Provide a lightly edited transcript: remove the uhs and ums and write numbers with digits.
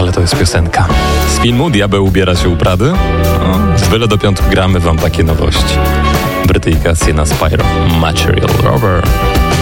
Ale to jest piosenka. Z filmu Diabeł ubiera się u Prady. Z byle do piątku gramy wam takie nowości. Brytyjka Sienna Spyro, Material Rover.